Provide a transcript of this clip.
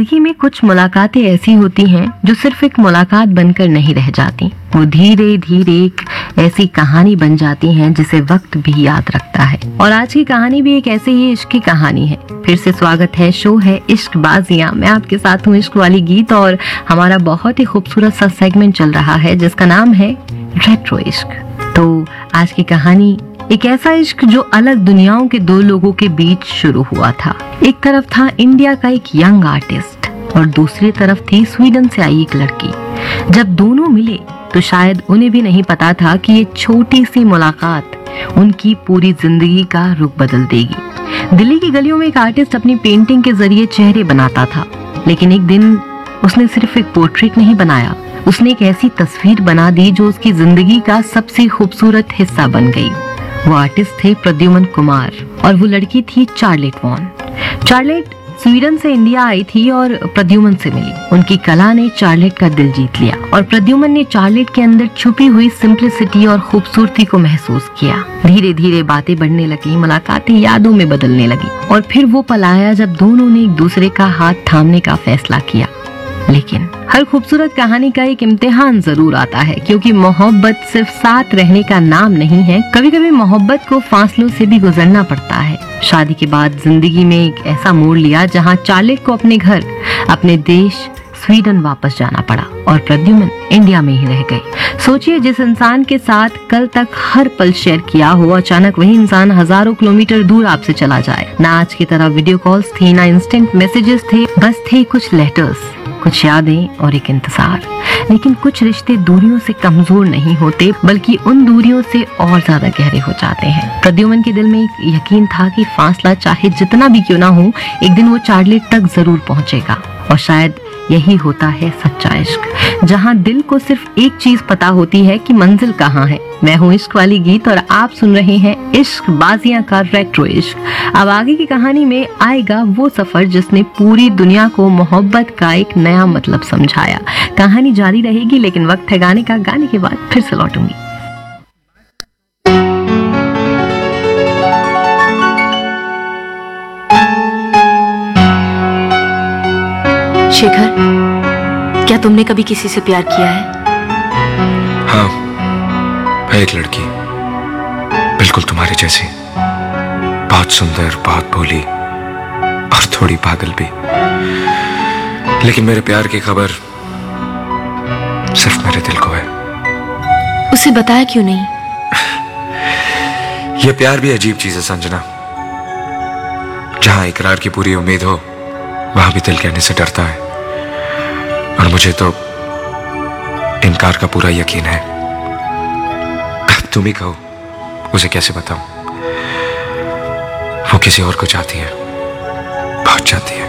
जिंदगी में कुछ मुलाकातें ऐसी होती हैं जो सिर्फ एक मुलाकात बनकर नहीं रह जाती, वो धीरे धीरे एक ऐसी कहानी बन जाती हैं जिसे वक्त भी याद रखता है। और आज की कहानी भी एक ऐसे ही इश्क की कहानी है। फिर से स्वागत है, शो है इश्क बाजियां। मैं आपके साथ हूँ इश्क वाली गीत और हमारा बहुत ही खूबसूरत सा सेगमेंट चल रहा है जिसका नाम है रेट्रो इश्क। तो आज की कहानी एक ऐसा इश्क जो अलग दुनियाओं के दो लोगों के बीच शुरू हुआ था। एक तरफ था इंडिया का एक यंग आर्टिस्ट और दूसरी तरफ थी स्वीडन से आई एक लड़की। जब दोनों मिले तो शायद उन्हें भी नहीं पता था कि ये छोटी सी मुलाकात उनकी पूरी जिंदगी का रुख बदल देगी। दिल्ली की गलियों में एक आर्टिस्ट अपनी पेंटिंग के जरिए चेहरे बनाता था, लेकिन एक दिन उसने सिर्फ एक पोर्ट्रेट नहीं बनाया, उसने एक ऐसी तस्वीर बना दी जो उसकी जिंदगी का सबसे खूबसूरत हिस्सा बन गई। वो आर्टिस्ट थे प्रद्युमन कुमार और वो लड़की थी चार्लेट वॉन। चार्लेट स्वीडन से इंडिया आई थी और प्रद्युमन से मिली। उनकी कला ने चार्लेट का दिल जीत लिया और प्रद्युमन ने चार्लेट के अंदर छुपी हुई सिंप्लिसिटी और खूबसूरती को महसूस किया। धीरे धीरे बातें बढ़ने लगी, मुलाकातें यादों में बदलने लगी और फिर वो पल आया जब दोनों ने एक दूसरे का हाथ थामने का फैसला किया। लेकिन हर खूबसूरत कहानी का एक इम्तिहान जरूर आता है, क्योंकि मोहब्बत सिर्फ साथ रहने का नाम नहीं है। कभी कभी मोहब्बत को फासलों से भी गुजरना पड़ता है। शादी के बाद जिंदगी में एक ऐसा मोड़ लिया जहां चार्लेट को अपने घर, अपने देश स्वीडन वापस जाना पड़ा और प्रद्युमन इंडिया में ही रह गए। सोचिए, जिस इंसान के साथ कल तक हर पल शेयर किया हो, अचानक वही इंसान हजारों किलोमीटर दूर आपसे चला जाए। ना आज की तरह वीडियो कॉल्स थी, ना इंस्टेंट मैसेजेस थे, बस थे कुछ लेटर्स, कुछ यादें और एक इंतजार। लेकिन कुछ रिश्ते दूरियों से कमजोर नहीं होते, बल्कि उन दूरियों से और ज्यादा गहरे हो जाते हैं। प्रद्युमन के दिल में एक यकीन था कि फासला चाहे जितना भी क्यों ना हो, एक दिन वो चार्लेट तक जरूर पहुंचेगा। और शायद यही होता है सच्चा इश्क, जहां दिल को सिर्फ एक चीज पता होती है कि मंजिल कहाँ है। मैं हूँ इश्क वाली गीत और आप सुन रहे हैं इश्क बाजियां का रेट्रो इश्क। अब आगे की कहानी में आएगा वो सफर जिसने पूरी दुनिया को मोहब्बत का एक नया मतलब समझाया। कहानी जारी रहेगी, लेकिन वक्त है गाने का। गाने के बाद फिर से लौटूंगी। शेखर, क्या तुमने कभी किसी से प्यार किया है? हाँ, है एक लड़की, बिल्कुल तुम्हारे जैसी, बहुत सुंदर, बहुत भोली और थोड़ी पागल भी। लेकिन मेरे प्यार की खबर सिर्फ मेरे दिल को है। उसे बताया क्यों नहीं? यह प्यार भी अजीब चीज है संजना। जहां इकरार की पूरी उम्मीद हो, वहां भी दिल कहने से डरता है। और मुझे तो इनकार का पूरा यकीन है। अब तुम ही कहो, उसे कैसे बताऊं? वो किसी और को चाहती है, बहुत चाहती है।